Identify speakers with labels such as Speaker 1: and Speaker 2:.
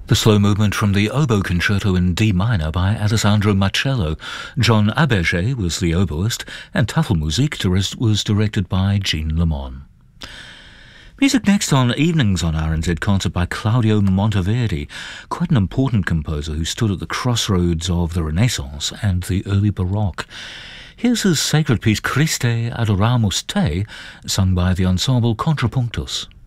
Speaker 1: The slow movement from the Oboe Concerto in D minor by Alessandro Marcello. John Aberger was the oboist, and Tafelmusik was directed by Jean Lemon. Music next on Evenings on RNZ, concert by Claudio Monteverdi, quite an important composer who stood at the crossroads of the Renaissance and the early Baroque. Here's his sacred piece Christe Adoramus Te, sung by the ensemble Contrapunctus.